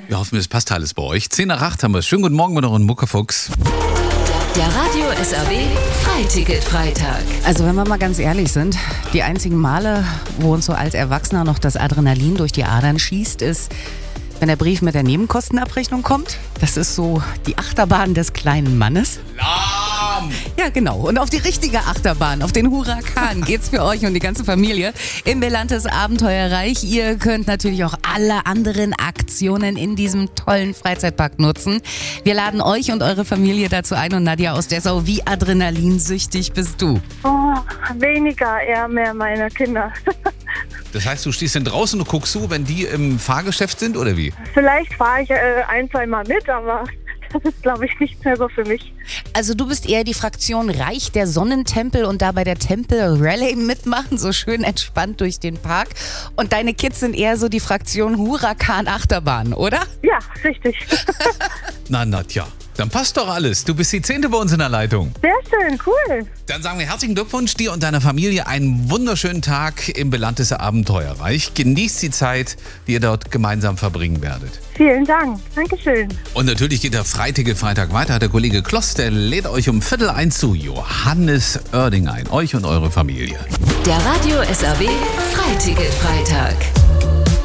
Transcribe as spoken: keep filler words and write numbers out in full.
Wir hoffen, es passt alles bei euch. zehn nach acht haben wir es. Schönen guten Morgen mit euren Muckefuchs. Der Radio S R B Freiticket-Freitag. Also wenn wir mal ganz ehrlich sind, die einzigen Male, wo uns so als Erwachsener noch das Adrenalin durch die Adern schießt, ist, wenn der Brief mit der Nebenkostenabrechnung kommt. Das ist so die Achterbahn des kleinen Mannes. Lahm! Ja, genau. Und auf die richtige Achterbahn, auf den Huracan geht's für euch und die ganze Familie im Belantes Abenteuerreich. Ihr könnt natürlich auch alle anderen Aktionen in diesem tollen Freizeitpark nutzen. Wir laden euch und eure Familie dazu ein. Und Nadja aus Dessau, wie adrenalinsüchtig bist du? Oh, weniger, eher mehr meine Kinder. Das heißt, du stehst dann draußen und guckst zu, wenn die im Fahrgeschäft sind, oder wie? Vielleicht fahre ich äh, ein, zwei Mal mit, aber das ist, glaube ich, nicht mehr so für mich. Also du bist eher die Fraktion Reich der Sonnentempel und da bei der Tempel Rallye mitmachen, so schön entspannt durch den Park. Und deine Kids sind eher so die Fraktion Huracan Achterbahn, oder? Ja, richtig. Na, Nadja, dann passt doch alles. Du bist die Zehnte bei uns in der Leitung. Sehr schön, cool. Dann sagen wir herzlichen Glückwunsch dir und deiner Familie. Einen wunderschönen Tag im Belantes Abenteuerreich. Genießt die Zeit, die ihr dort gemeinsam verbringen werdet. Vielen Dank. Dankeschön. Und natürlich geht der Freiticket-Freitag weiter. Der Kollege Kloss, der lädt euch um Viertel eins zu Johannes Oerding ein. Euch und eure Familie. Der Radio S R B Freiticket-Freitag.